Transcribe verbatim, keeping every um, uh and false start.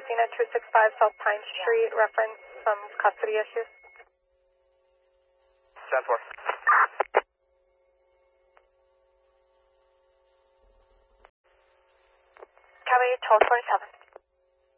seen at two sixty-five South Pine Street, reference some custody issues. ten four. Cali twelve twenty-seven.